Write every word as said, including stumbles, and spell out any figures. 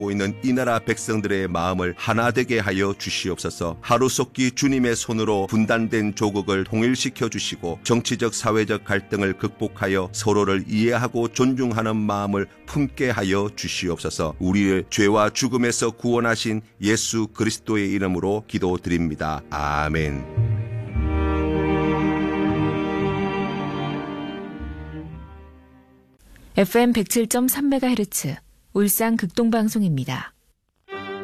있는 이 나라 백성들의 마음을 하나 되게 하여 주시옵소서. 하루속히 주님의 손으로 분단된 조국을 통일시켜 주시고 정치적 사회적 갈등을 극복하여 서로를 이해하고 존중하는 마음을 품게 하여 주시옵소서. 우리를 죄와 죽음에서 구원하신 예수 그리스도의 이름으로 기도드립니다. 아멘. 에프엠 백칠 점 삼 메가헤르츠 울산 극동방송입니다.